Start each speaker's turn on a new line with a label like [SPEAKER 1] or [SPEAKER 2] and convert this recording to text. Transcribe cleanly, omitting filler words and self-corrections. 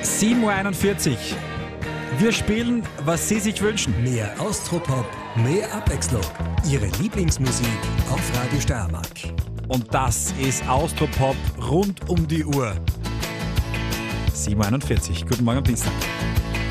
[SPEAKER 1] 7:41 Uhr. Wir spielen, was Sie sich wünschen.
[SPEAKER 2] Mehr Austropop, mehr Abwechslung. Ihre Lieblingsmusik auf Radio Steiermark.
[SPEAKER 1] Und das ist Austropop rund um die Uhr. 7:41 Uhr. Guten Morgen am Dienstag.